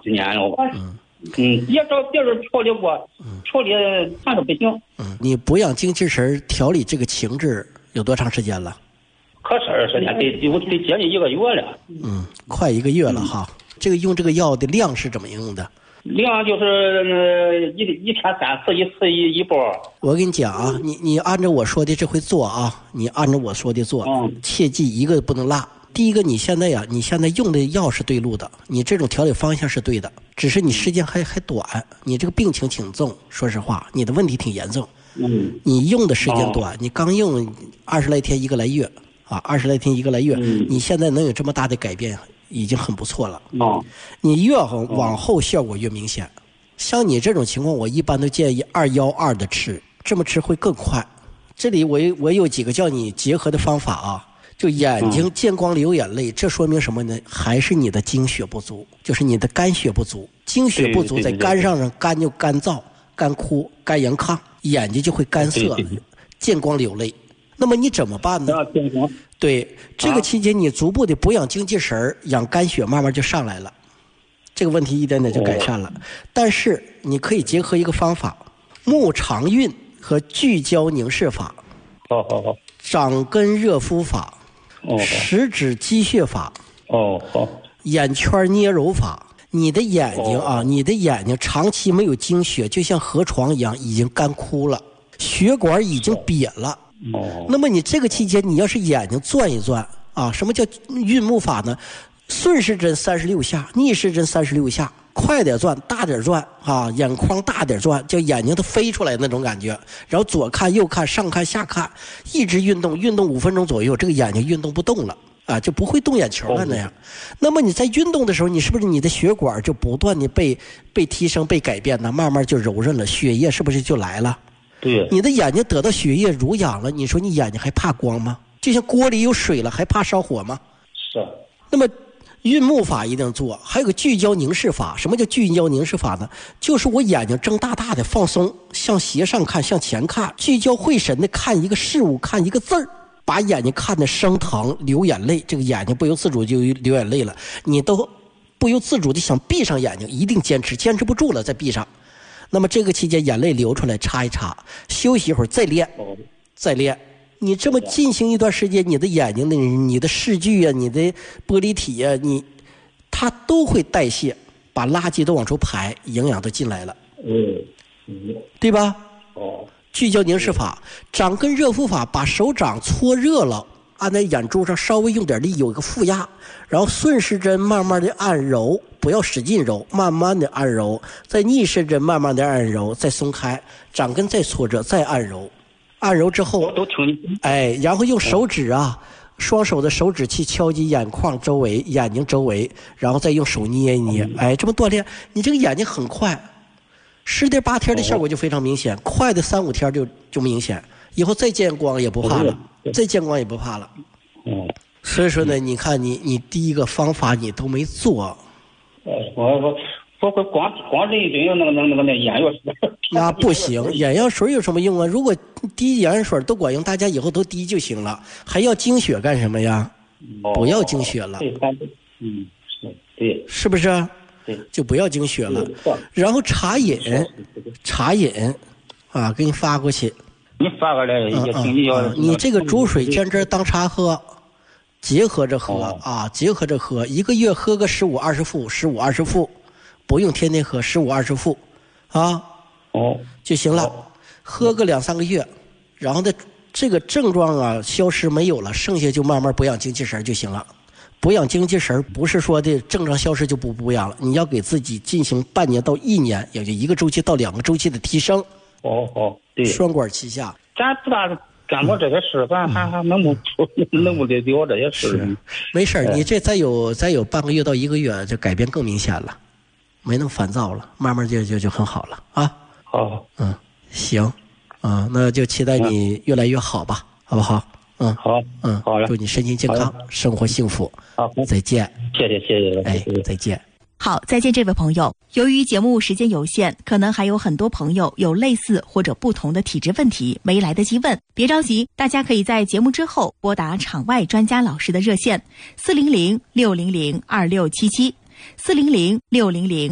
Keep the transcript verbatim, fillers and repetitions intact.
几年了吧。嗯嗯，也找别人调理过，调理还是不行。 嗯，你补养精气神调理这个情志有多长时间了？ 可是二十天，得我得接近一个月了。 嗯，快一个月了哈。嗯、这个用这个药的量是怎么用的？ 量就是呃一一天三次，一次一一包。 我跟你讲啊，你你按照我说的这回做啊，你按照我说的做，嗯、切记一个不能落。第一个，你现在呀，你现在用的药是对路的，你这种调理方向是对的，只是你时间还还短，你这个病情挺重，说实话，你的问题挺严重。嗯，你用的时间短，哦、你刚用二十来天一个来月啊，二十来天一个来月，嗯、你现在能有这么大的改变，已经很不错了。哦，你越往后效果越明显。像你这种情况，我一般都建议二幺二的吃，这么吃会更快。这里我我有几个叫你结合的方法啊。就眼睛见光流眼泪，这说明什么呢？还是你的精血不足，就是你的肝血不足。精血不足在肝上，肝就干燥、干枯、肝阳亢，眼睛就会干涩，见光流泪。那么你怎么办呢？对，这个期间你逐步的补养精气神，养肝血，慢慢就上来了，这个问题一点点就改善了。但是你可以结合一个方法：木长运和聚焦凝视法。 好好好。 掌根热敷法。哦，食指积血法， 哦，好， 眼圈捏揉法。你的眼睛啊，哦、你的眼睛长期没有精血，就像河床一样，已经干枯了，血管已经瘪了。哦，那么你这个期间，你要是眼睛转一转啊，什么叫运目法呢？顺时针三十六下，逆时针三十六下，快点转，大点转啊，眼眶大点转，叫眼睛都飞出来那种感觉。然后左看右看，上看下看，一直运动，运动五分钟左右，这个眼睛运动不动了啊，就不会动眼球了那样。那么你在运动的时候，你是不是你的血管就不断的被被提升、被改变呢？慢慢就柔韧了，血液是不是就来了？ 对。 你的眼睛得到血液濡养了，你说你眼睛还怕光吗？就像锅里有水了，还怕烧火吗？ 是。 那么。运目法一定做，还有个聚焦凝视法。什么叫聚焦凝视法呢？就是我眼睛睁大大的放松，向斜上看，向前看，聚焦会神的看一个事物，看一个字儿，把眼睛看得生疼流眼泪，这个眼睛不由自主就流眼泪了，你都不由自主的想闭上眼睛，一定坚持，坚持不住了再闭上。那么这个期间眼泪流出来擦一擦，休息一会儿再练，再练。你这么进行一段时间，你的眼睛的、你的视距啊、你的玻璃体啊，你它都会代谢，把垃圾都往出排，营养都进来了，嗯，对吧？哦，聚焦凝视法，掌根热敷法，把手掌搓热了，按在眼珠上稍微用点力，有一个负压，然后顺时针慢慢的按揉，不要使劲揉，慢慢的按揉，再逆时针慢慢的按揉，再松开，掌根再搓着，再按揉。按揉之后， 都听你哎，然后用手指啊，双手的手指去敲击眼眶周围、眼睛周围，然后再用手捏一捏，哎，这么锻炼，你这个眼睛很快，十天八天的效果就非常明显，快的三五天就就明显，以后再见光也不怕了，再见光也不怕了。嗯，所以说呢，你看你你第一个方法你都没做， 我我。我会光光认真用那个那个那个那眼药水， 那不行，眼药水有什么用啊？如果滴眼药水都管用，大家以后都滴就行了，还要精血干什么呀？哦、不要精血了。 对，嗯，是，对， 是不是？ 对， 就不要精血了。然后茶饮，茶饮，啊，给你发过去。 你发过来也挺你要。 你这个煮水煎汁当茶喝，结合着喝、哦、啊，结合着喝，一个月喝个十五二十副，十五二十副。不用天天喝，十五二十副，啊，哦，就行了。哦、喝个两三个月，然后呢，这个症状啊消失没有了，剩下就慢慢补养精气神就行了。补养精气神不是说的症状消失就不补养了，你要给自己进行半年到一年，也就一个周期到两个周期的提升。 哦哦，对， 双管齐下。 咱不大干过这些事，咱还还能不能不得了这些事？ 没事，你这再有再有半个月到一个月，就改变更明显了。没那么烦躁了，慢慢就就就很好了啊。 好， 嗯，行，啊，那就期待你越来越好吧，好不好？嗯， 好， 嗯， 好了， 祝你身体健康，生活幸福。 好， 再见。 谢谢，谢谢， 哎，再见。 好，再见，这位朋友。由于节目时间有限，可能还有很多朋友有类似或者不同的体质问题没来得及问，别着急，大家可以在节目之后拨打场外专家老师的热线四零零六零零二六七七四零零六零零。